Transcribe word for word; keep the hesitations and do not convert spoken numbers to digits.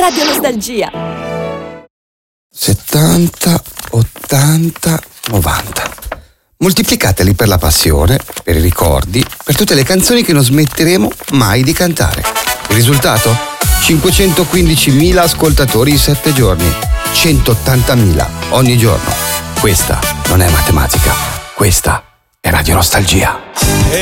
Radio Nostalgia. settanta, ottanta, novanta. Moltiplicateli per la passione, per i ricordi, per tutte le canzoni che non smetteremo mai di cantare. Il risultato? cinquecentoquindicimila ascoltatori in sette giorni, centottantamila ogni giorno. Questa non è matematica, questa è Radio Nostalgia.